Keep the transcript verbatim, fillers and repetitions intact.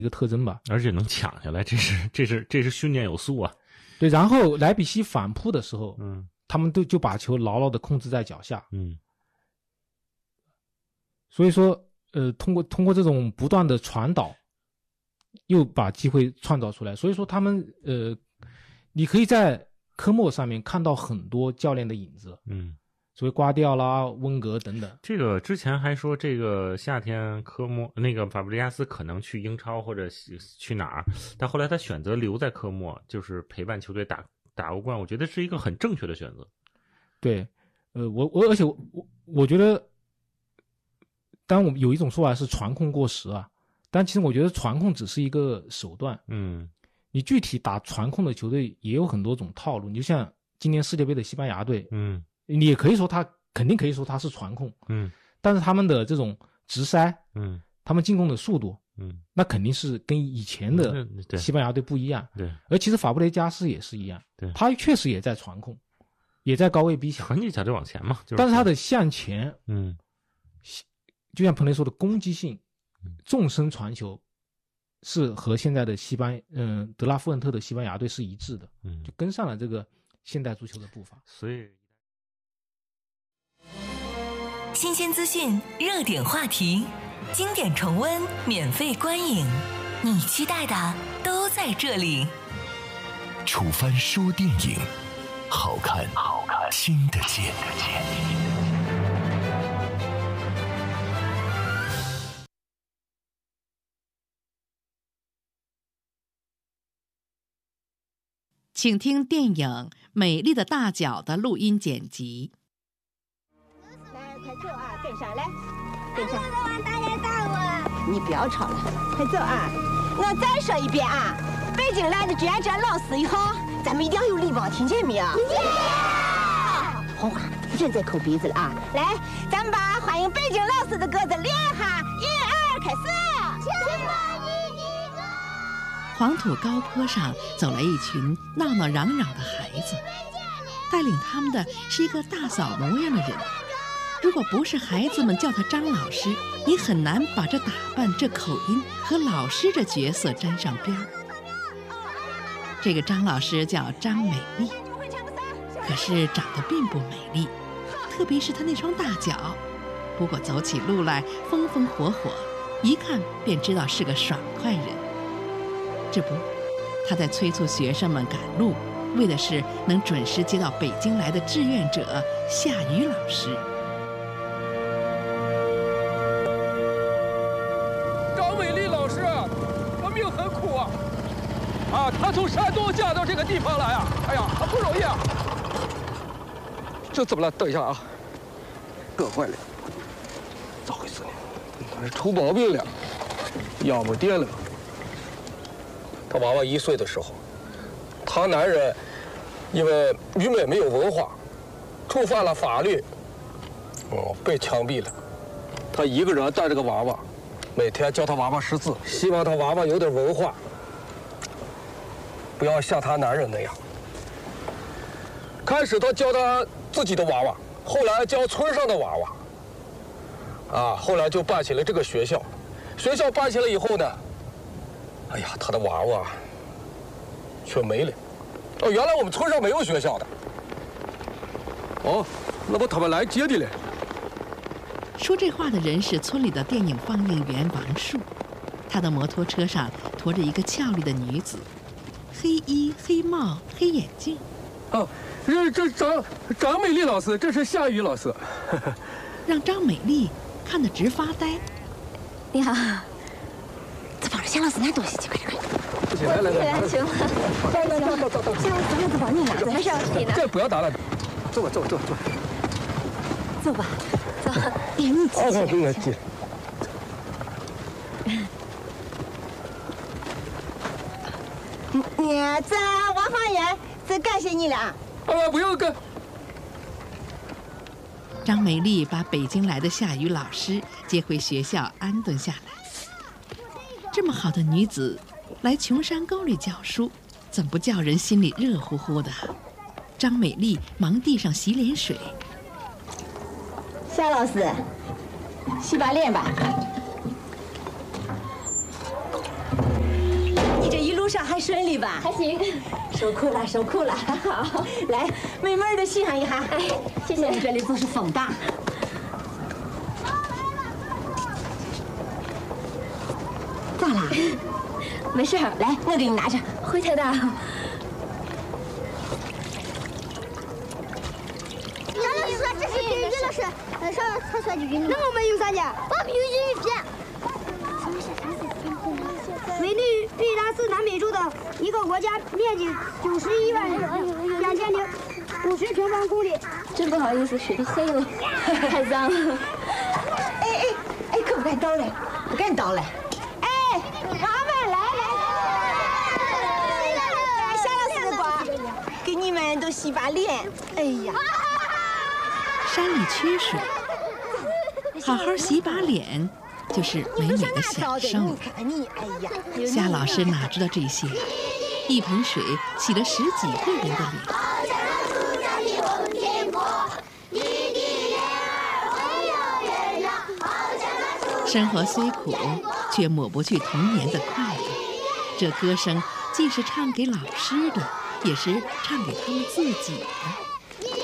一个特征吧。 而且能抢下来，这是这是这是训练有素啊。 对，然后莱比锡反扑的时候， 嗯， 他们都就把球牢牢的控制在脚下。 嗯， 所以说，呃，通过通过这种不断的传导，又把机会创造出来。所以说，他们呃，你可以在科莫上面看到很多教练的影子。 嗯。 所谓瓜迪奥拉、温格等等。 这个之前还说，这个夏天科莫那个法布雷加斯可能去英超或者去哪儿，但后来他选择留在科莫，就是陪伴球队打打欧冠。我觉得是一个很正确的选择。 对，呃，我我而且我我觉得，当然我们有一种说法是传控过时啊，但其实我觉得传控只是一个手段。 嗯， 你具体打传控的球队也有很多种套路，你就像今年世界杯的西班牙队， 嗯。 你也可以说他肯定可以说他是传控， 嗯， 但是他们的这种直塞， 嗯， 他们进攻的速度， 嗯， 那肯定是跟以前的西班牙队不一样。 对， 而其实法布雷加斯也是一样， 对， 他确实也在传控，也在高位逼抢， 传几脚就往前嘛。就是、 但是他的向前， 嗯， 就像彭雷说的攻击性，纵深传球，是和现在的西班嗯、呃、德拉夫恩特的西班牙队是一致的， 嗯， 就跟上了这个现代足球的步伐。 所以。 新鲜资讯，热点话题，经典重温，免费观影，你期待的都在这里。 楚帆说电影，好看，好看，听得见。 请听电影《美丽的大脚》的录音剪辑。 快走啊！跟上来，跟上！大爷打我！你不要吵了，快走啊！我再说一遍啊！北京来的志愿者老师以后，咱们一定要有礼貌，听见没有？红花，别再抠鼻子了啊！来，咱们把欢迎北京老师的歌子练一下，一二，开始！请把你一个。 黄土高坡上走来一群闹闹嚷嚷的孩子，带领他们的是一个大嫂模样的人。如果不是孩子们叫他张老师，你很难把这打扮、这口音和老师这角色沾上边儿。这个张老师叫张美丽，可是长得并不美丽，特别是她那双大脚。不过走起路来风风火火，一看便知道是个爽快人。这不，她在催促学生们赶路，为的是能准时接到北京来的志愿者夏雨老师。 啊，他从山东嫁到这个地方来啊，哎呀，很不容易啊。这怎么了？等一下啊，硌坏了，咋回事呢？出毛病了，腰没电了。他娃娃一岁的时候，他男人因为愚昧没有文化，触犯了法律，哦，被枪毙了。他一个人带着个娃娃，每天教他娃娃识字，希望他娃娃有点文化。不要像他男人那样。开始他教他自己的娃娃，后来教村上的娃娃，啊，后来就办起了这个学校。学校办起来以后呢，哎呀，他的娃娃却没了。哦，原来我们村上没有学校的。哦，那不他们来接的了。 说这话的人是村里的电影放映员王树，他的摩托车上驮着一个俏丽的女子。黑衣黑帽黑眼镜， 哦，这这张张美丽老师，这是夏雨老师， 让张美丽看得直发呆。 你好，这帮着夏老师拿东西去，快点快点！ 来来来， 行了，来来走走走走，夏老师，我这帮你拿，没事问题呢。 这不要打了，走吧走走走， 走吧，走，别你急。 哦，不用急。 你这王方员，这感谢你了。啊， 不用跟。 张美丽把北京来的夏雨老师接回学校安顿下来。这么好的女子来穷山沟里教书，怎不叫人心里热乎乎的？张美丽忙地上洗脸水。 夏老师，洗把脸吧。 顺利吧？ 还行。 受苦了，受苦了。好，来，慢慢的欣赏一下。 哎，谢谢。 这里就是风大。咋啦？ 没事， 来，我给你拿着。 灰太大。 杨老师说这是给于老师，呃，上他说的云。那我们用啥呢？我们用英语片。 委内瑞拉是南美洲的一个国家，面积九十一万两千零五十平方公里。 真不好意思，水的黑了，太脏了。 哎哎哎，可不敢倒了，不敢倒了。哎，娃们来来来，夏老师的瓜，给你们都洗把脸。哎呀， 山里缺水，好好洗把脸。就是美美的享受。夏老师哪知道这些？一盆水洗了十几个人的脸。生活虽苦，却抹不去童年的快乐。这歌声既是唱给老师的，也是唱给他们自己的。